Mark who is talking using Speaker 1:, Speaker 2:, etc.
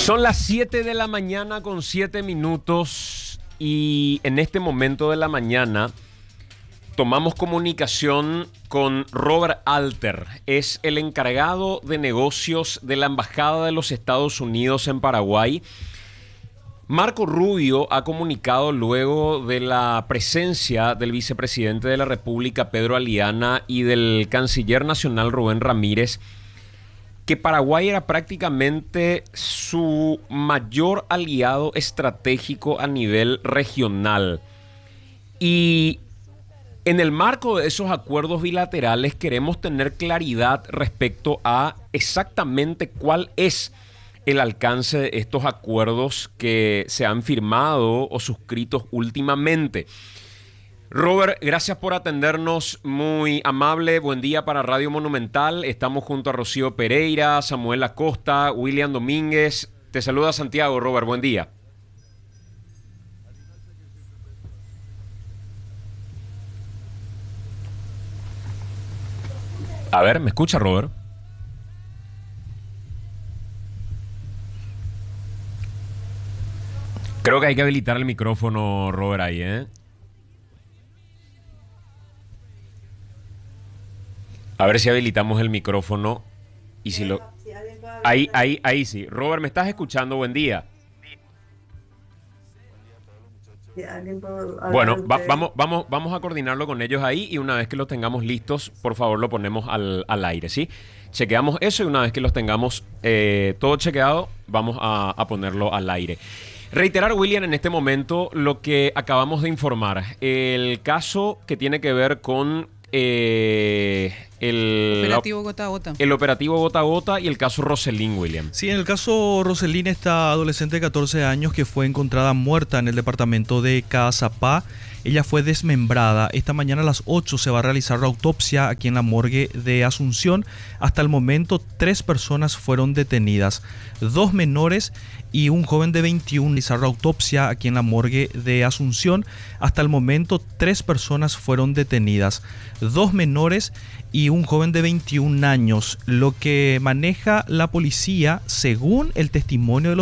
Speaker 1: Son las 7 de la mañana con 7 minutos y en este momento de la mañana tomamos comunicación con Robert Alter. Es el encargado de negocios de la Embajada de los Estados Unidos en Paraguay. Marco Rubio ha comunicado luego de la presencia del vicepresidente de la República, Pedro Aliana, y del canciller nacional, Rubén Ramírez, que Paraguay era prácticamente su mayor aliado estratégico a nivel regional. Y en el marco de esos acuerdos bilaterales queremos tener claridad respecto a exactamente cuál es el alcance de estos acuerdos que se han firmado o suscritos últimamente. Robert, gracias por atendernos, muy amable, buen día para Radio Monumental. Estamos junto a Rocío Pereira, Samuel Acosta, William Domínguez. Te saluda Santiago, Robert, buen día. A ver, ¿me escucha, Robert? Creo que hay que habilitar el micrófono, Robert, ahí, ¿eh? A ver si habilitamos el micrófono y si lo... Ahí sí. Robert, ¿me estás escuchando? Buen día. Bueno, vamos a coordinarlo con ellos ahí y una vez que los tengamos listos, por favor lo ponemos al aire, ¿sí? Chequeamos eso y una vez que los tengamos todo chequeado, vamos a ponerlo al aire. Reiterar, William, en este momento lo que acabamos de informar. El caso que tiene que ver con el operativo Gota a Gota. El operativo Gota a Gota y el caso Roselín, William.
Speaker 2: Sí, en el caso Roselín, esta adolescente de 14 años que fue encontrada muerta en el departamento de Caazapá. Ella fue desmembrada. Esta mañana a las 8 se va a realizar la autopsia aquí en la morgue de Asunción. Hasta el momento 3 personas fueron detenidas, 2 menores y un joven de 21. Realizar la autopsia aquí en la morgue de Asunción. Hasta el momento 3 personas fueron detenidas, 2 menores y un joven de 21 años. Lo que maneja la policía, según el testimonio de los